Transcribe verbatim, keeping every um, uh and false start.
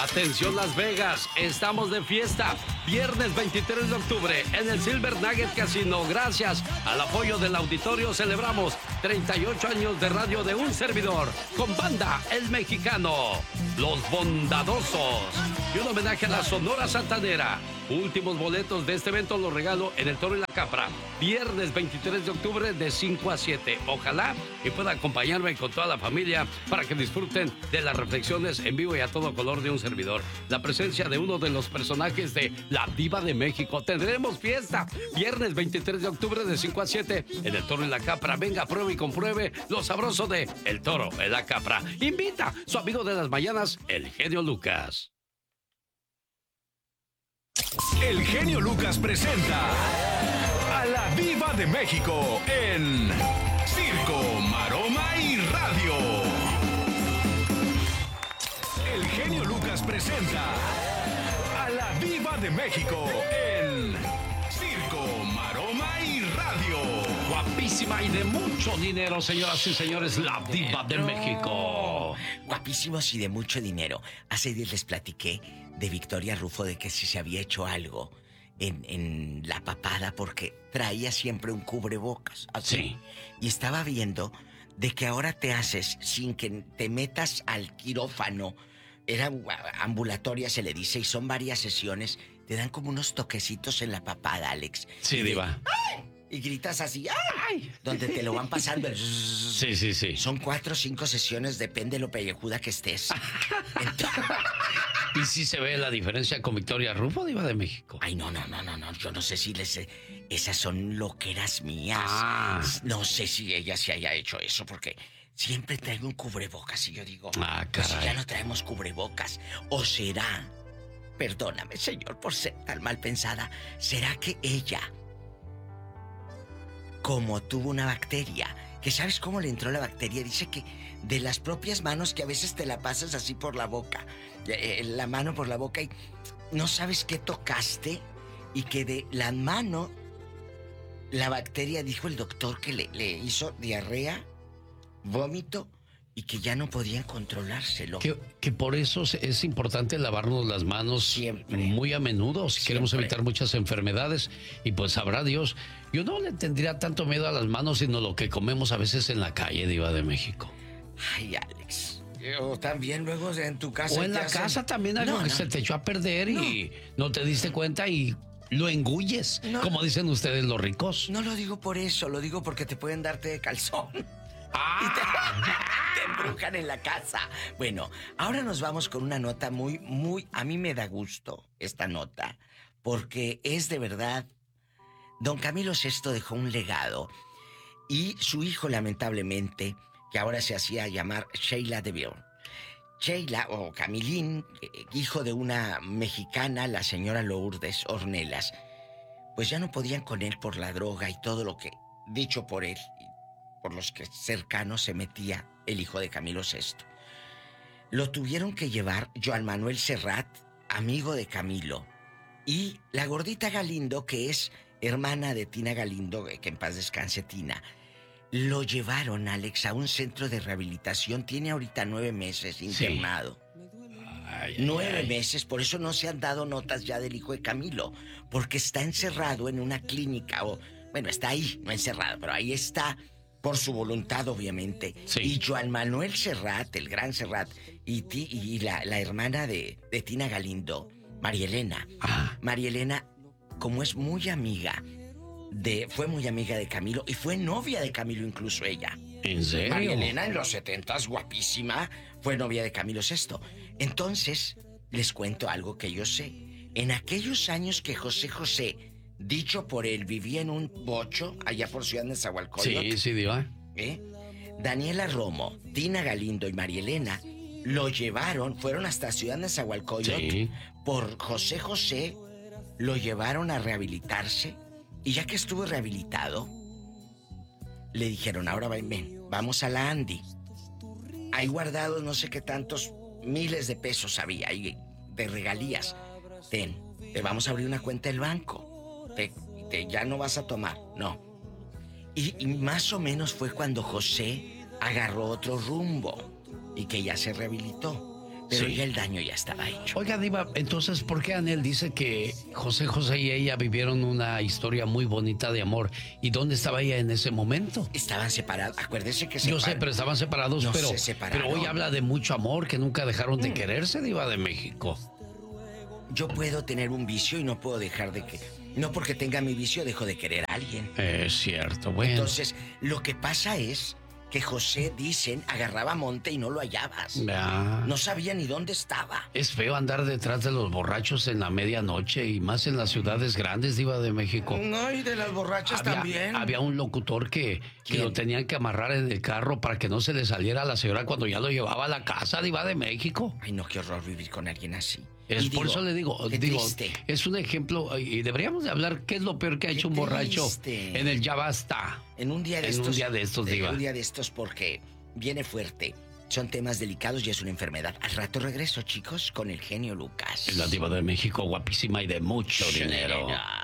Atención Las Vegas, estamos de fiesta. Viernes veintitrés de octubre en el Silver Nugget Casino. Gracias al apoyo del auditorio celebramos treinta y ocho años de radio de un servidor con banda El Mexicano, Los Bondadosos y un homenaje a la Sonora Santanera. Últimos boletos de este evento los regalo en El Toro y la Capra. Viernes veintitrés de octubre de cinco a siete. Ojalá y pueda acompañarme con toda la familia para que disfruten de las reflexiones en vivo y a todo color de un servidor. La presencia de uno de los personajes de La Diva de México. Tendremos fiesta. Viernes veintitrés de octubre de cinco a siete en El Toro y la Capra. Venga, pruebe y compruebe lo sabroso de El Toro y la Capra. Invita su amigo de las mañanas, el genio Lucas. El genio Lucas presenta a la Diva de México en Circo, Maroma y Radio. El genio Lucas presenta a la Diva de México en Circo, Maroma y Radio. Guapísima y de mucho dinero, señoras y señores, la Diva de México. Guapísimos y de mucho dinero. Hace días les platiqué de Victoria Rufo de que si se había hecho algo en, en la papada porque traía siempre un cubrebocas. Así. Sí. Y estaba viendo de que ahora te haces sin que te metas al quirófano. Era ambulatoria, se le dice, y son varias sesiones. Te dan como unos toquecitos en la papada, Alex. Sí, y Diva. De, ¡ay! Y gritas así, ¡ay! Donde te lo van pasando. El... Sí, sí, sí. Son cuatro o cinco sesiones, depende de lo pellejuda que estés. Entonces... ¿Y si se ve la diferencia con Victoria Rufo, Diva de México? Ay, no, no, no, no, no. Yo no sé si les... Esas son loqueras mías. Ah. No sé si ella se haya hecho eso, porque siempre traigo un cubrebocas y yo digo... Ah, pues caray. si ya no traemos cubrebocas. ¿O será? Perdóname, señor, por ser tan mal pensada. ¿Será que ella, como tuvo una bacteria, que sabes cómo le entró la bacteria? Dice que de las propias manos, que a veces te la pasas así por la boca, eh, la mano por la boca y no sabes qué tocaste, y que de la mano la bacteria, dijo el doctor, que le, le hizo diarrea, vómito y que ya no podían controlárselo. Que, que por eso es importante lavarnos las manos Siempre. muy a menudo si Siempre. queremos evitar muchas enfermedades. Y pues sabrá Dios, yo no le tendría tanto miedo a las manos sino lo que comemos a veces en la calle, Diva de México. Ay, Alex. O también luego en tu casa. O en la hacen... casa también algo no, que no. se te echó a perder no. y no te diste cuenta y lo engulles, no. como dicen ustedes los ricos. No lo digo por eso, lo digo porque te pueden darte de calzón. ¡Ah! Y te, te embrujan en la casa. Bueno, ahora nos vamos con una nota muy, muy... A mí me da gusto esta nota, porque es de verdad... Don Camilo sexto dejó un legado y su hijo, lamentablemente, que ahora se hacía llamar Sheila DeVille. Sheila, o Camilín, hijo de una mexicana, la señora Lourdes Ornelas, pues ya no podían con él por la droga y todo lo que, dicho por él, por los que cercanos se metía el hijo de Camilo sexto. Lo tuvieron que llevar Joan Manuel Serrat, amigo de Camilo, y la gordita Galindo, que es hermana de Tina Galindo, que en paz descanse Tina. Lo llevaron, Alex, a un centro de rehabilitación. Tiene ahorita nueve meses internado. Sí. Ay, Nueve ay, ay. meses, por eso no se han dado notas ya del hijo de Camilo, porque está encerrado en una clínica, o bueno, está ahí, no encerrado, pero ahí está por su voluntad, obviamente. Sí. Y Joan Manuel Serrat, el gran Serrat, y, ti, y la, la hermana de, de Tina Galindo, María Elena. Ah. María Elena, como es muy amiga de, fue muy amiga de Camilo y fue novia de Camilo incluso ella. ¿En serio? María Elena en los setentas, guapísima, fue novia de Camilo sexto. Entonces, les cuento algo que yo sé. En aquellos años que José José, dicho por él, vivía en un bocho allá por Ciudad de Nezahualcóyotl. Sí, sí, Diva. ¿Eh? Daniela Romo, Tina Galindo y María Elena lo llevaron, fueron hasta Ciudad de Nezahualcóyotl. Sí. Por José José, lo llevaron a rehabilitarse. Y ya que estuvo rehabilitado, le dijeron, ahora ven, ven, vamos a la Andy. Hay guardados no sé qué tantos miles de pesos había ahí de regalías. Ten, te vamos a abrir una cuenta del banco. Te, te, ya no vas a tomar, no. Y, y más o menos fue cuando José agarró otro rumbo y que ya se rehabilitó. Pero Sí. ya el daño ya estaba hecho. Oiga, Diva, entonces, ¿por qué Anel dice que José José y ella vivieron una historia muy bonita de amor? ¿Y dónde estaba ella en ese momento? Estaban separados. Acuérdese que Yo sé, separ- pero estaban separados, No pero, se separaron. pero hoy habla de mucho amor, que nunca dejaron de quererse, Diva de México. Yo puedo tener un vicio y no puedo dejar de que... No porque tenga mi vicio dejo de querer a alguien. Es cierto, bueno. Entonces, lo que pasa es que José, dicen, agarraba monte y no lo hallabas. Ya. No sabía ni dónde estaba. Es feo andar detrás de los borrachos en la medianoche y más en las ciudades grandes, Diva de México. No, y de las borrachas Había, también. había un locutor que, que ¿Quién? lo tenían que amarrar en el carro para que no se le saliera a la señora cuando ya lo llevaba a la casa, Diva de México. Ay, no, qué horror vivir con alguien así. Es Y por digo, eso le digo, qué digo, triste. es un ejemplo y deberíamos de hablar qué es lo peor que ha Qué hecho un borracho triste. en el ya basta. En un día de En estos. un día de estos, de- Diva. Un día de estos porque viene fuerte. Son temas delicados y es una enfermedad. Al rato regreso, chicos, con el genio Lucas. Es la Diva de México, guapísima y de mucho Sí, dinero. ya.